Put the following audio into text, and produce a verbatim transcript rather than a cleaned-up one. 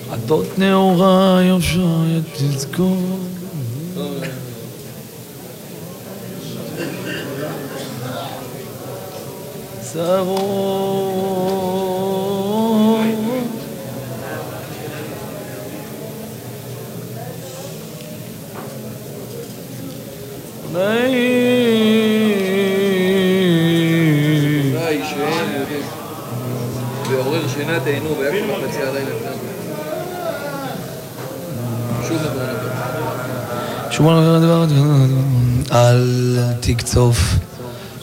עדות נאורה יושעת תזכור צרות נעים אולי שהם יודעים ועורר שינה תהנו ויפה מחצי הלילה שוב נבור נבור שוב נבור נבור אל תקצוף